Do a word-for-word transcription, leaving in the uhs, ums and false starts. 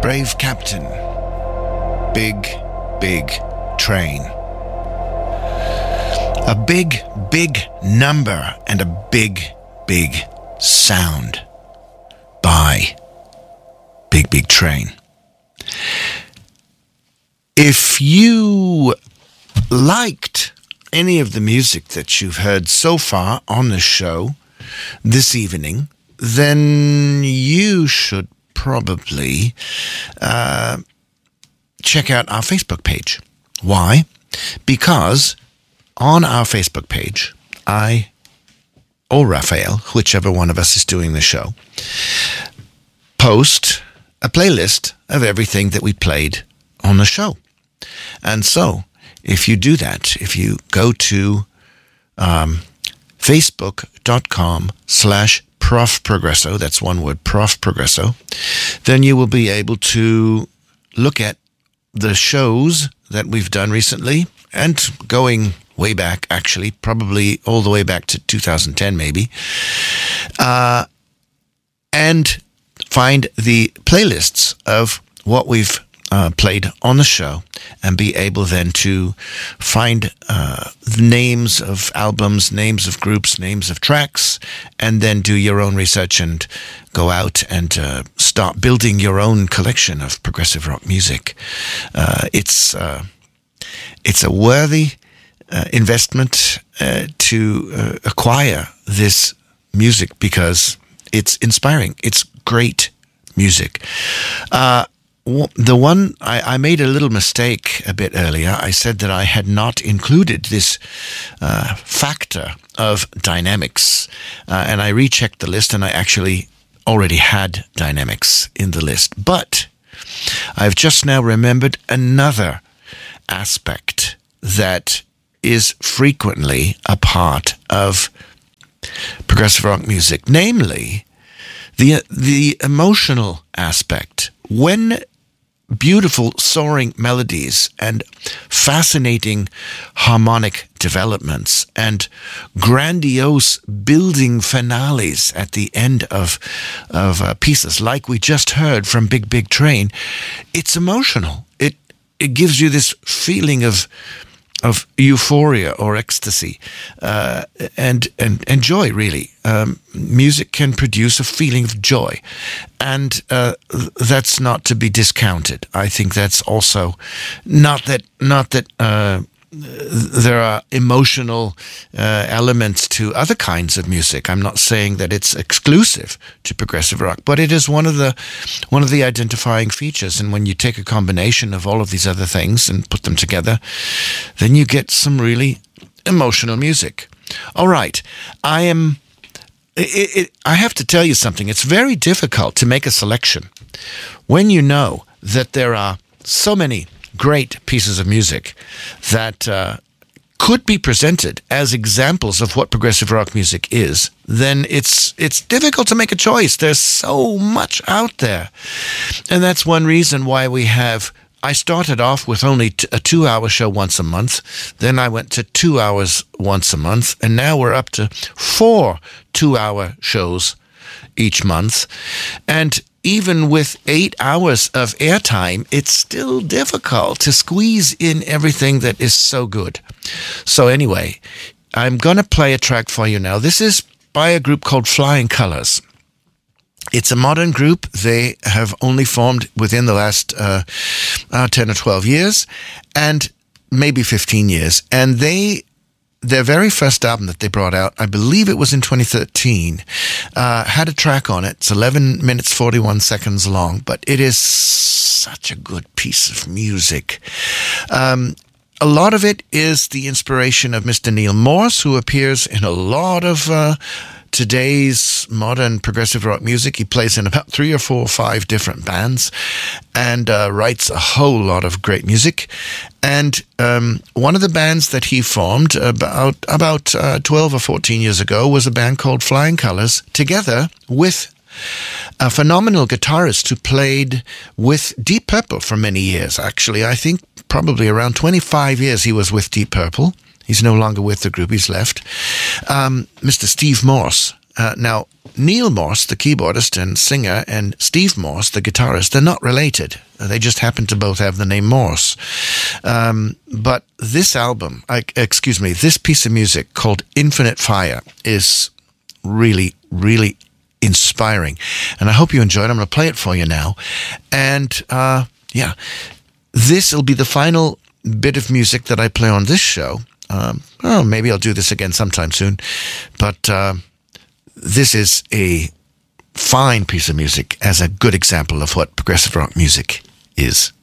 Brave Captain. Big, big train. A big, big number and a big, big sound by Big, Big Train. If you liked any of the music that you've heard so far on the show this evening, then you should probably uh, check out our Facebook page. Why? Because on our Facebook page, I or Raphael, whichever one of us is doing the show, post a playlist of everything that we played on the show. And so, if you do that, if you go to um, facebook.com slash Prof Progresso, that's one word, Prof Progresso, then you will be able to look at the shows that we've done recently and going way back, actually, probably all the way back to two thousand ten, maybe, uh, and find the playlists of what we've uh, played on the show and be able then to find uh, the names of albums, names of groups, names of tracks, and then do your own research and go out and uh, start building your own collection of progressive rock music. Uh, it's uh, it's a worthy uh, investment uh, to uh, acquire this music because it's inspiring. It's great music. Uh, the one, I, I made a little mistake a bit earlier. I said that I had not included this uh, factor of dynamics. Uh, and I rechecked the list and I actually already had dynamics in the list. But I've just now remembered another aspect that is frequently a part of progressive rock music, namely the the emotional aspect. When beautiful soaring melodies and fascinating harmonic developments and grandiose building finales at the end of of uh, pieces like we just heard from Big Big Train, it's emotional. It it gives you this feeling of of euphoria or ecstasy, uh, and, and, and joy, really. Um, music can produce a feeling of joy, and uh, that's not to be discounted. I think that's also not that, not that uh, there are emotional uh, elements to other kinds of music. I'm not saying that it's exclusive to progressive rock, but it is one of the one of the identifying features. And when you take a combination of all of these other things and put them together, then you get some really emotional music. All right, I am. It, it, I have to tell you something. It's very difficult to make a selection when you know that there are so many great pieces of music that uh, could be presented as examples of what progressive rock music is. Then it's it's difficult to make a choice. There's so much out there. And that's one reason why we have, I started off with only t- a two-hour show once a month. Then I went to two hours once a month. And now we're up to four two-hour shows each month. And even with eight hours of airtime, it's still difficult to squeeze in everything that is so good. So anyway, I'm going to play a track for you now. This is by a group called Flying Colors. It's a modern group. They have only formed within the last uh, uh, ten or twelve years, and maybe fifteen years. And they... Their very first album that they brought out, I believe it was in twenty thirteen, uh, had a track on it. It's eleven minutes, forty-one seconds long, but it is such a good piece of music. Um, a lot of it is the inspiration of Mister Neil Morse, who appears in a lot of uh, today's modern progressive rock music. He plays in about three or four or five different bands and uh, writes a whole lot of great music. And um, one of the bands that he formed about about uh, twelve or fourteen years ago was a band called Flying Colors, together with a phenomenal guitarist who played with Deep Purple for many years. Actually, I think probably around twenty-five years he was with Deep Purple. He's no longer with the group, he's left. Um, Mister Steve Morse. Uh, now, Neil Morse, the keyboardist and singer, and Steve Morse, the guitarist, they're not related. They just happen to both have the name Morse. Um, but this album, I, excuse me, this piece of music called Infinite Fire is really, really inspiring. And I hope you enjoyed it. I'm going to play it for you now. And, uh, yeah, this will be the final bit of music that I play on this show. Um, oh, maybe I'll do this again sometime soon. But... Uh, This is a fine piece of music as a good example of what progressive rock music is.